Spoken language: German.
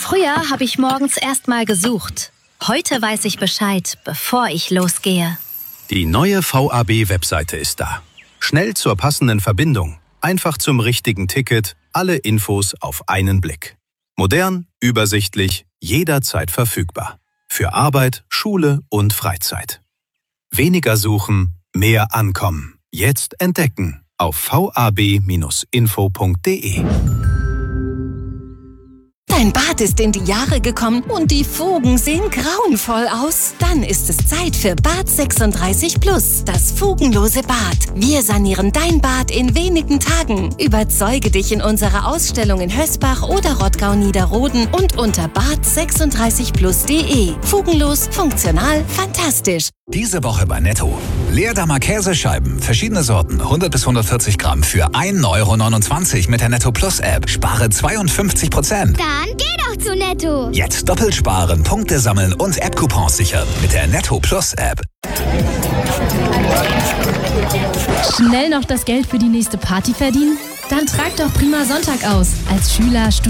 Früher habe ich morgens erst mal gesucht. Heute weiß ich Bescheid, bevor ich losgehe. Die neue VAB-Webseite ist da. Schnell zur passenden Verbindung, einfach zum richtigen Ticket, alle Infos auf einen Blick. Modern, übersichtlich, jederzeit verfügbar. Für Arbeit, Schule und Freizeit. Weniger suchen, mehr ankommen. Jetzt entdecken auf vab-info.de. Dein Bad ist in die Jahre gekommen und die Fugen sehen grauenvoll aus? Dann ist es Zeit für Bad 36 Plus, das fugenlose Bad. Wir sanieren dein Bad in wenigen Tagen. Überzeuge dich in unserer Ausstellung in Hösbach oder Rottgau-Niederroden und unter bad36plus.de. Fugenlos, funktional, fantastisch. Diese Woche bei Netto. Leerdammer Käsescheiben, verschiedene Sorten, 100 bis 140 Gramm für 1,29 € mit der Netto Plus App. Spare 52%. Dann geh doch zu Netto. Jetzt doppelt sparen, Punkte sammeln und App-Coupons sichern mit der Netto Plus App. Schnell noch das Geld für die nächste Party verdienen? Dann trag doch Prima Sonntag aus. Als Schüler,